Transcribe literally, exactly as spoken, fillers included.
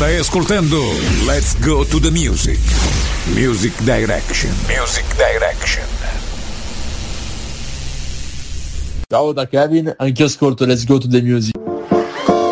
Stai ascoltando Let's Go to the Music. Music Direction. Music Direction. Ciao da Kevin, anch'io ascolto Let's Go to the Music.